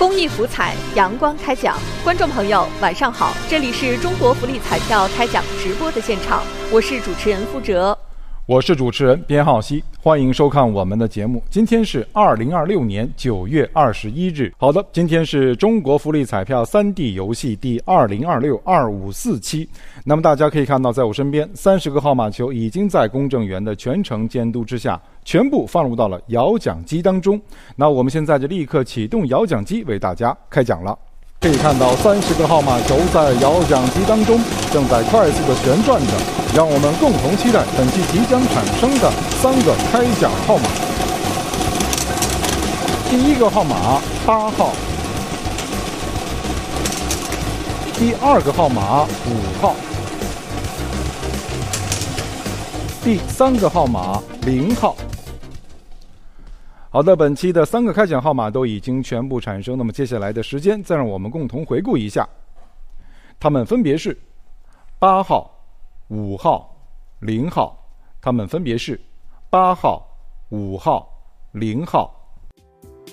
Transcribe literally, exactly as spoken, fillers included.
公益福彩，阳光开奖。观众朋友，晚上好，这里是中国福利彩票开奖直播的现场，我是主持人付哲， 我是主持人边浩熙，欢迎收看我们的节目。今天是二零二六年九月二十一日。好的，今天是中国福利彩票 三 D 游戏第二零二六二五四期。那么大家可以看到，在我身边三十个号码球已经在公证员的全程监督之下，全部放入到了摇奖机当中。那我们现在就立刻启动摇奖机，为大家开奖了。可以看到三十个号码球在摇奖机当中正在快速的旋转着，让我们共同期待本期即将产生的三个开奖号码。第一个号码八号，第二个号码五号，第三个号码零号。好的，本期的三个开奖号码都已经全部产生，那么接下来的时间再让我们共同回顾一下，它们分别是八号、五号、零号，它们分别是八号、五号、零号、